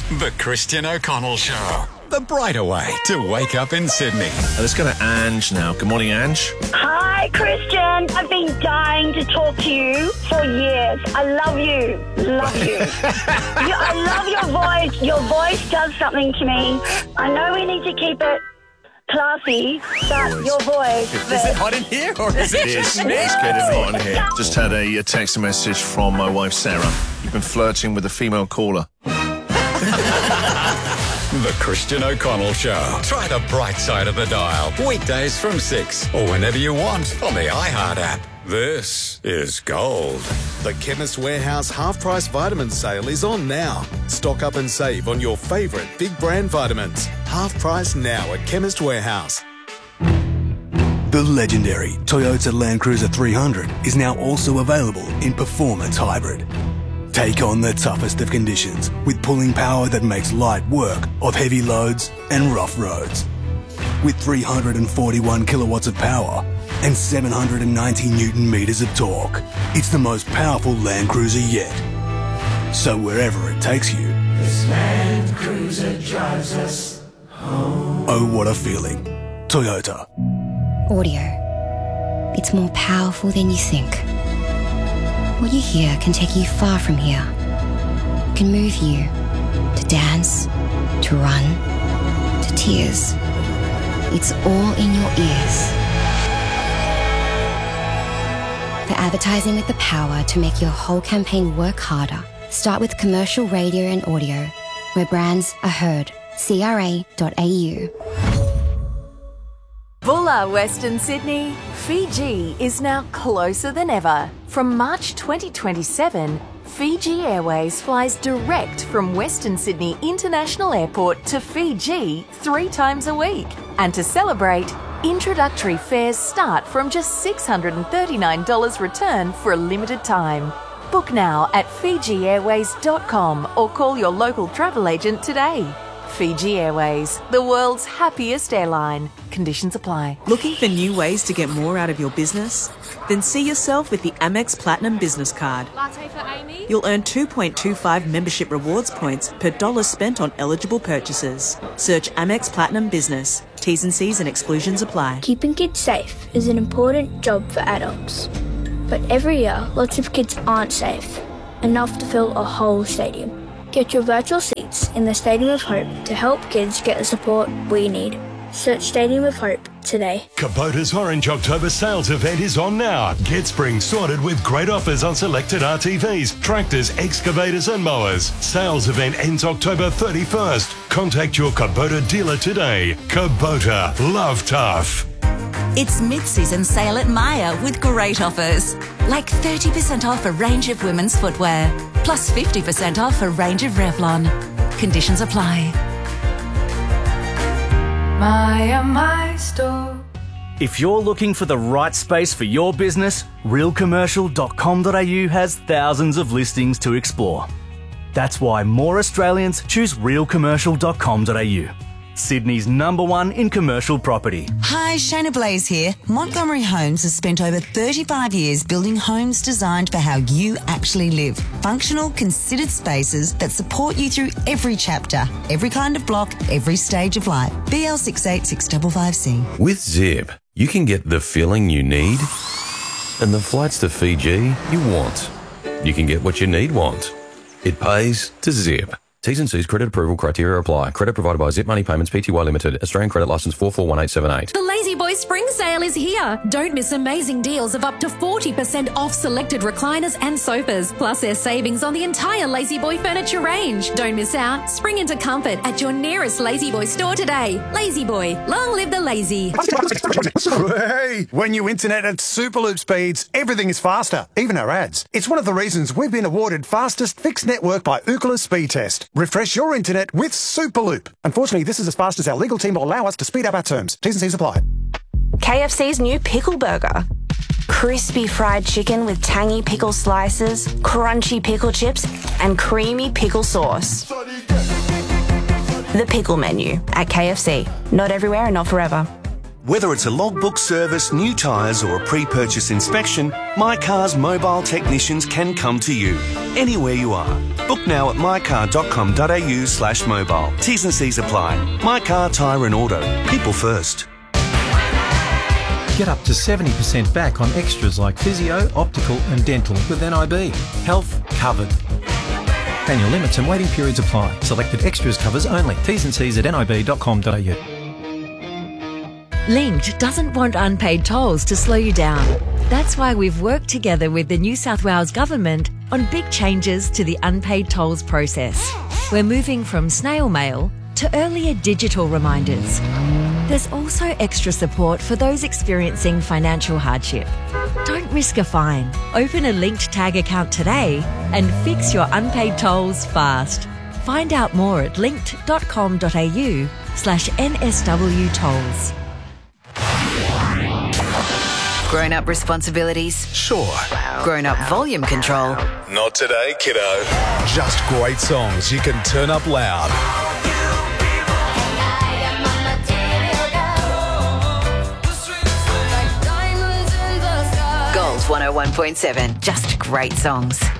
The Christian O'Connell Show. The brighter way to wake up in Sydney. Let's go to Ange now. Good morning, Ange. Hi, Christian. I've been dying to talk to you for years. I love you. Love you. I love your voice. Your voice does something to me. I know we need to keep it classy, but your voice... Is it hot in here or is it just me? It's getting hot in here. Just had a text message from my wife, Sarah. You've been flirting with a female caller. The Christian O'Connell Show. Try the bright side of the dial. Weekdays from 6 or whenever you want on the iHeart app. This is gold. The Chemist Warehouse half-price vitamin sale is on now. Stock up and save on your favourite big brand vitamins. Half price now at Chemist Warehouse. The legendary Toyota Land Cruiser 300 is now also available in Performance Hybrid. Take on the toughest of conditions with pulling power that makes light work of heavy loads and rough roads. With 341 kilowatts of power and 790 Newton meters of torque, it's the most powerful Land Cruiser yet. So wherever it takes you, this Land Cruiser drives us home. Oh, what a feeling. Toyota. Audio. It's more powerful than you think. What you hear can take you far from here. It can move you to dance, to run, to tears. It's all in your ears. For advertising with the power to make your whole campaign work harder, start with commercial radio and audio, where brands are heard. CRA.au. Bulla, Western Sydney. Fiji is now closer than ever. From March 2027, Fiji Airways flies direct from Western Sydney International Airport to Fiji 3 times a week. And to celebrate, introductory fares start from just $639 return for a limited time. Book now at FijiAirways.com or call your local travel agent today. Fiji Airways, the world's happiest airline. Conditions apply. Looking for new ways to get more out of your business? Then see yourself with the Amex Platinum Business Card. Latte for Amy? You'll earn 2.25 membership rewards points per dollar spent on eligible purchases. Search Amex Platinum Business. T's and C's and exclusions apply. Keeping kids safe is an important job for adults. But every year, lots of kids aren't safe enough to fill a whole stadium. Get your virtual seats in the Stadium of Hope to help kids get the support we need. Search Stadium of Hope today. Kubota's Orange October sales event is on now. Get spring sorted with great offers on selected RTVs, tractors, excavators and mowers. Sales event ends October 31st. Contact your Kubota dealer today. Kubota, love tough. It's mid-season sale at Myer with great offers. Like 30% off a range of women's footwear, plus 50% off a range of Revlon. Conditions apply. Myer, my store. If you're looking for the right space for your business, realcommercial.com.au has thousands of listings to explore. That's why more Australians choose realcommercial.com.au. Sydney's #1 in commercial property. Hi, Shayna Blaze here. Montgomery Homes has spent over 35 years building homes designed for how you actually live. Functional, considered spaces that support you through every chapter, every kind of block, every stage of life. BL686555C. With Zip, you can get the feeling you need and the flights to Fiji you want. You can get what you want. It pays to Zip. T's and C's credit approval criteria apply. Credit provided by Zip Money Payments Pty Limited. Australian credit licence 441878. The Lazy Boy Spring Sale is here. Don't miss amazing deals of up to 40% off selected recliners and sofas. Plus there's savings on the entire Lazy Boy furniture range. Don't miss out. Spring into comfort at your nearest Lazy Boy store today. Lazy Boy, long live the lazy. Hey, when you internet at Superloop speeds, everything is faster, even our ads. It's one of the reasons we've been awarded fastest fixed network by Ookla Speed Test. Refresh your internet with Superloop. Unfortunately, this is as fast as our legal team will allow us to speed up our terms. T's and C's apply. KFC's new pickle burger. Crispy fried chicken with tangy pickle slices, crunchy pickle chips, and creamy pickle sauce. The pickle menu at KFC. Not everywhere and not forever. Whether it's a logbook service, new tyres or a pre-purchase inspection, My Car's mobile technicians can come to you, anywhere you are. Book now at mycar.com.au/mobile. T's and C's apply. My Car Tyre and Auto. People first. Get up to 70% back on extras like physio, optical and dental with NIB. Health covered. Annual limits and waiting periods apply. Selected extras covers only. T's and C's at nib.com.au. Linked doesn't want unpaid tolls to slow you down. That's why we've worked together with the New South Wales Government on big changes to the unpaid tolls process. We're moving from snail mail to earlier digital reminders. There's also extra support for those experiencing financial hardship. Don't risk a fine. Open a Linked Tag account today and fix your unpaid tolls fast. Find out more at linked.com.au/NSW tolls. Grown-up responsibilities? Sure. Grown-up volume control? Not today, kiddo. Just great songs you can turn up loud. Gold 101.7. Just great songs.